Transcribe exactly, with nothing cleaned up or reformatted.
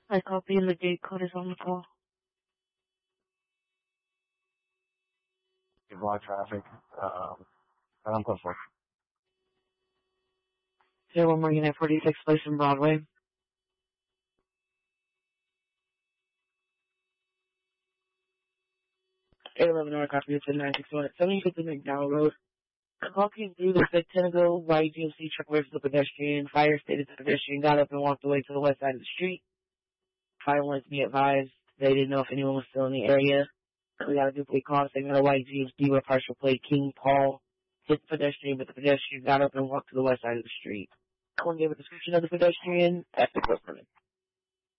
I copy and the date code is on the call. Block traffic. Um, I'm close for. zero one more unit, forty-six Place in Broadway. eight eleven North, copy it's in nine six one at seventy-fifth McDowell Road. Walking through the fifth Tenego, Y G M C truck versus the pedestrian. Fire stated the pedestrian got up and walked away to the west side of the street. Fire wanted to be advised. They didn't know if anyone was still in the area. We got a duplicate call saying that a Y G M C with partial plate King Paul hit the pedestrian, but the pedestrian got up and walked to the west side of the street. Someone gave a description of the pedestrian at the equipment.